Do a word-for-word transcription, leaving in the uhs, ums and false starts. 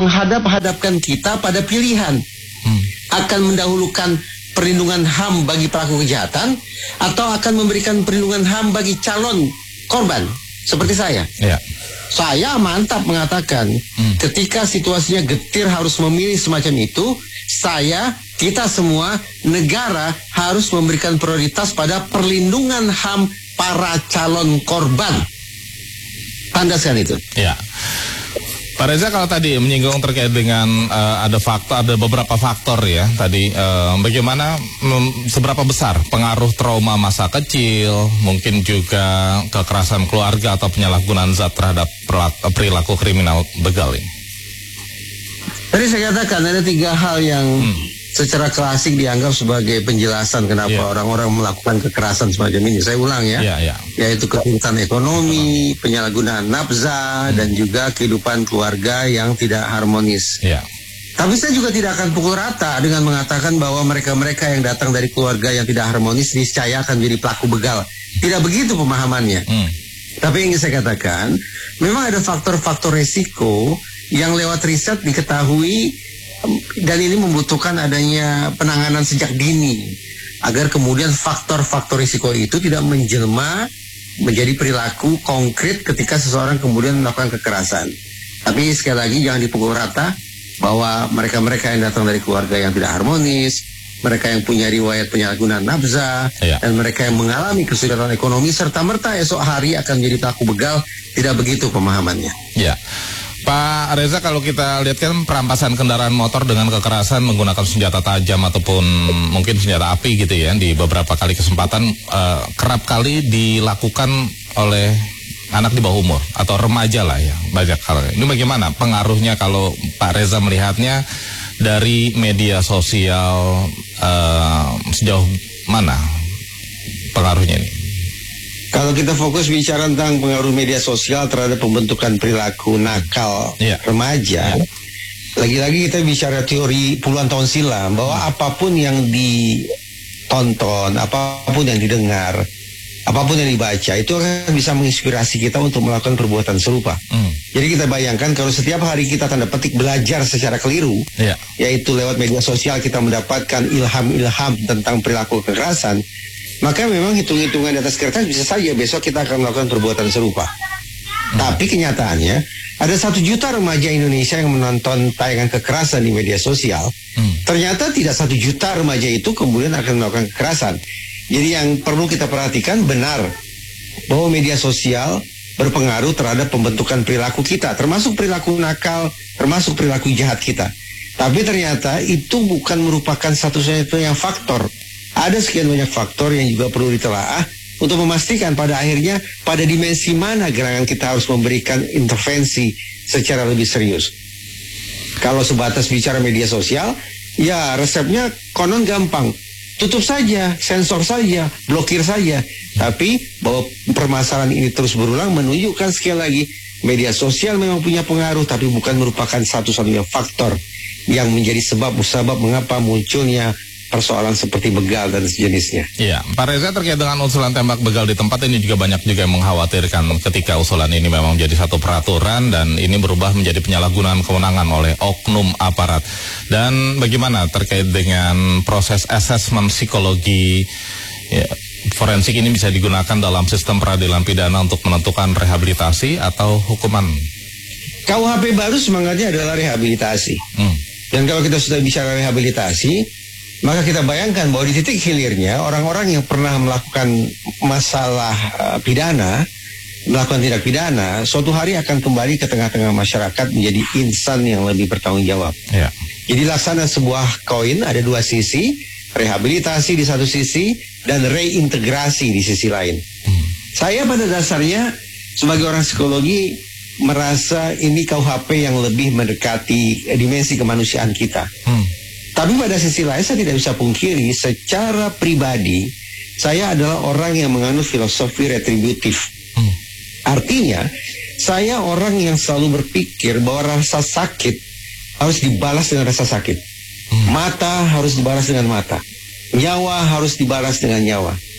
menghadap-hadapkan kita pada pilihan. Hmm. Akan mendahulukan perlindungan H A M bagi pelaku kejahatan atau akan memberikan perlindungan H A M bagi calon korban seperti saya. Ya. Saya mantap mengatakan hmm. ketika situasinya getir harus memilih semacam itu, saya, kita semua, negara harus memberikan prioritas pada perlindungan H A M para calon korban. Tandaskan itu. Ya. Pak Reza, kalau tadi menyinggung terkait dengan uh, ada faktor, ada beberapa faktor ya tadi, uh, bagaimana um, seberapa besar pengaruh trauma masa kecil, mungkin juga kekerasan keluarga atau penyalahgunaan zat terhadap perilaku kriminal begal ini? Tadi saya katakan ada tiga hal yang hmm. secara klasik dianggap sebagai penjelasan kenapa yeah. orang-orang melakukan kekerasan semacam ini. Saya ulang ya, yeah, yeah. yaitu kesulitan ekonomi, penyalahgunaan nafza, hmm. dan juga kehidupan keluarga yang tidak harmonis. Yeah. Tapi saya juga tidak akan pukul rata dengan mengatakan bahwa mereka-mereka yang datang dari keluarga yang tidak harmonis niscaya akan menjadi pelaku begal. Tidak begitu pemahamannya. Hmm. Tapi yang ingin saya katakan, memang ada faktor-faktor resiko yang lewat riset diketahui, dan ini membutuhkan adanya penanganan sejak dini agar kemudian faktor-faktor risiko itu tidak menjelma menjadi perilaku konkret ketika seseorang kemudian melakukan kekerasan. Tapi sekali lagi jangan dipukul rata bahwa mereka-mereka yang datang dari keluarga yang tidak harmonis, mereka yang punya riwayat penyalahgunaan nafza, ya. dan mereka yang mengalami kesulitan ekonomi serta merta esok hari akan menjadi pelaku begal, tidak begitu pemahamannya. Ya. Pak Reza, kalau kita lihat kan perampasan kendaraan motor dengan kekerasan menggunakan senjata tajam ataupun mungkin senjata api gitu ya, di beberapa kali kesempatan uh, kerap kali dilakukan oleh anak di bawah umur atau remaja lah ya, banyak hal. Ini bagaimana pengaruhnya kalau Pak Reza melihatnya dari media sosial, uh, sejauh mana pengaruhnya ini? Kalau kita fokus bicara tentang pengaruh media sosial terhadap pembentukan perilaku nakal yeah. remaja, yeah. lagi-lagi kita bicara teori puluhan tahun silam bahwa apapun yang ditonton, apapun yang didengar, apapun yang dibaca itu akan bisa menginspirasi kita untuk melakukan perbuatan serupa. Mm. Jadi kita bayangkan kalau setiap hari kita tanda petik belajar secara keliru, yeah. yaitu lewat media sosial kita mendapatkan ilham-ilham tentang perilaku kekerasan, maka memang hitung-hitungan di atas kertas bisa saja besok kita akan melakukan perbuatan serupa. Hmm. Tapi kenyataannya ada satu juta remaja Indonesia yang menonton tayangan kekerasan di media sosial. Hmm. Ternyata tidak satu juta remaja itu kemudian akan melakukan kekerasan. Jadi yang perlu kita perhatikan benar bahwa media sosial berpengaruh terhadap pembentukan perilaku kita, termasuk perilaku nakal, termasuk perilaku jahat kita. Tapi ternyata itu bukan merupakan satu-satunya faktor. Ada sekian banyak faktor yang juga perlu ditelaah untuk memastikan pada akhirnya pada dimensi mana gerangan kita harus memberikan intervensi secara lebih serius. Kalau sebatas bicara media sosial, ya resepnya konon gampang. Tutup saja, sensor saja, blokir saja. Tapi bahwa permasalahan ini terus berulang menunjukkan sekali lagi media sosial memang punya pengaruh, tapi bukan merupakan satu-satunya faktor yang menjadi sebab musabab mengapa munculnya persoalan seperti begal dan sejenisnya. Iya, Pak Reza, terkait dengan usulan tembak begal di tempat ini juga banyak juga yang mengkhawatirkan ketika usulan ini memang menjadi satu peraturan dan ini berubah menjadi penyalahgunaan kewenangan oleh oknum aparat. Dan bagaimana terkait dengan proses asesmen psikologi ya, forensik ini bisa digunakan dalam sistem peradilan pidana untuk menentukan rehabilitasi atau hukuman? K U H P baru semangatnya adalah rehabilitasi. Hmm. Dan kalau kita sudah bicara rehabilitasi, maka kita bayangkan bahwa di titik hilirnya orang-orang yang pernah melakukan masalah uh, pidana, melakukan tindak pidana, suatu hari akan kembali ke tengah-tengah masyarakat menjadi insan yang lebih bertanggung jawab. Ya. Jadi laksana sebuah koin ada dua sisi, rehabilitasi di satu sisi dan reintegrasi di sisi lain. Hmm. Saya pada dasarnya sebagai orang psikologi merasa ini K U H P yang lebih mendekati dimensi kemanusiaan kita. Hmm. Tapi pada sisi lain saya tidak bisa pungkiri secara pribadi saya adalah orang yang menganut filosofi retributif. Hmm. Artinya saya orang yang selalu berpikir bahwa rasa sakit harus dibalas dengan rasa sakit. Hmm. Mata harus dibalas dengan mata. Nyawa harus dibalas dengan nyawa.